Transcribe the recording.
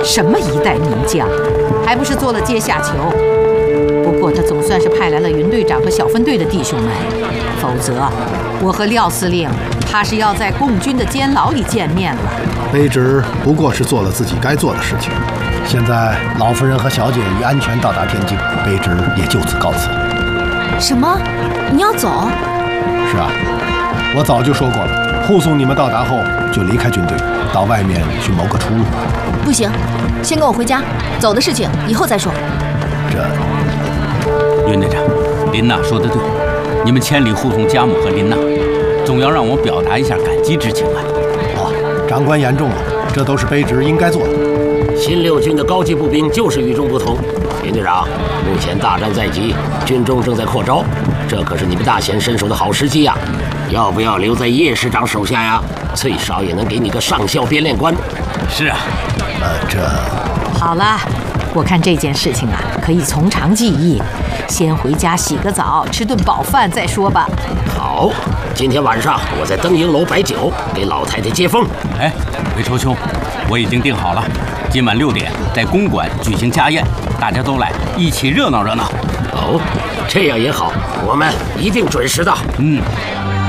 什么一代名将，还不是做了阶下囚？不过他总算是派来了云队长和小分队的弟兄们，否则我和廖司令怕是要在共军的监牢里见面了。 卑职不过是做了自己该做的事情，现在老夫人和小姐已安全到达天津，卑职也就此告辞。 什么？你要走？ 是啊，我早就说过了，护送你们到达后就离开军队，到外面去谋个出路。 不行，先跟我回家，走的事情以后再说。 云队长，林娜说得对，你们千里护送家母和林娜，总要让我表达一下感激之情啊。 长官言重了，这都是卑职应该做的。 新六军的高级步兵就是与众不同。林队长，目前大战在即，军中正在扩招，这可是你们大显身手的好时机呀！要不要留在叶师长手下呀？最少也能给你个上校编练官。 是啊， 好了，我看这件事情啊，可以从长计议，先回家洗个澡，吃顿饱饭再说吧。 好，今天晚上我在登营楼摆酒，给老太太接风。 哎，韦愁兄，我已经订好了，今晚6点在公馆举行家宴，大家都来，一起热闹热闹。 哦，这样也好，我们一定准时的。